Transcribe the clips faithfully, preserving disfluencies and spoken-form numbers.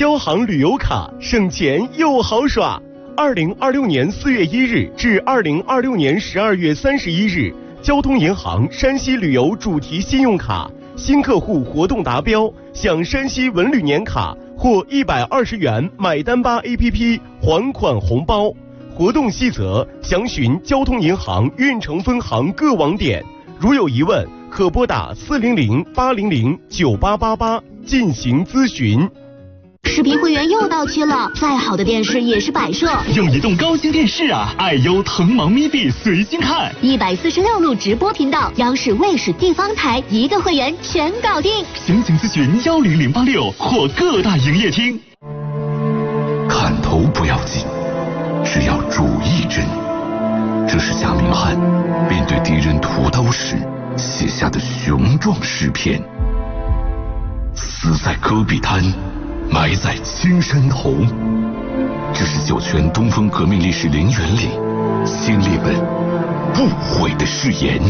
交行旅游卡，省钱又好耍。二零二六年四月一日至二零二六年十二月三十一日，交通银行山西旅游主题信用卡新客户活动达标，享山西文旅年卡或一百二十元买单吧 A P P 还款红包。活动细则详询交通银行运城分行各网点，如有疑问可拨打四零零八零零九八八八进行咨询。 视频会员又到期了，再好的电视也是摆设。 用移动高清电视啊，爱优腾芒咪币随心看， 一百四十六路直播频道，央视、卫视、地方台一个会员全搞定。 详情咨询幺零零八六或各大营业厅。 砍头不要紧，只要主意真。这是夏明翰面对敌人屠刀时写下的雄壮诗篇。死在戈壁滩，埋在青山头，这是酒泉东风革命烈士陵园里先烈们不悔的誓言。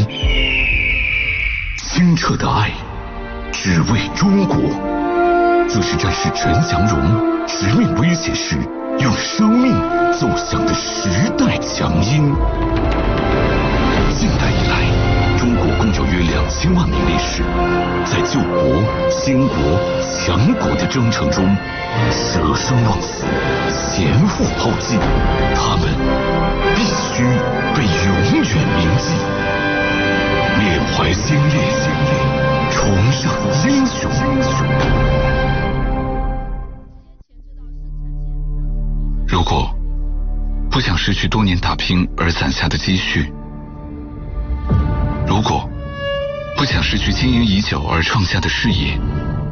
清澈的爱，只为中国。这是战士陈强荣直面威胁时用生命奏响的时代强音。近代以来，中国共有约两千万名烈士，在救国、兴国、强国的征程中舍生忘死、前赴后继，他们必须被永远铭记。缅怀先烈，崇尚英雄。如果不想失去多年打拼而攒下的积蓄，如果不想失去经营已久而创下的事业，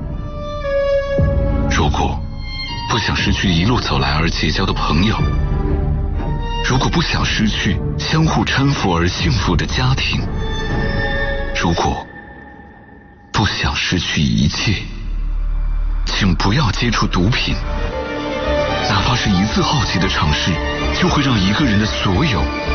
如果不想失去一路走来而结交的朋友，如果不想失去相互搀扶而幸福的家庭，如果不想失去一切，请不要接触毒品。哪怕是一次好奇的尝试，就会让一个人的所有